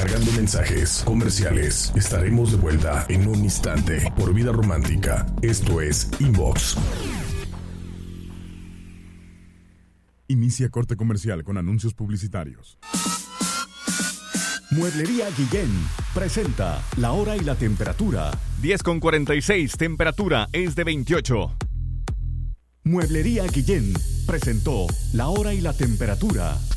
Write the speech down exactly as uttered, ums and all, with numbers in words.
Cargando mensajes comerciales. Estaremos de vuelta en un instante por Vida Romántica. Esto es Inbox. Inicia corte comercial con anuncios publicitarios. Mueblería Guillén presenta la hora y la temperatura. diez con cuarenta y seis, temperatura es de veintiocho. Mueblería Guillén presentó la hora y la temperatura.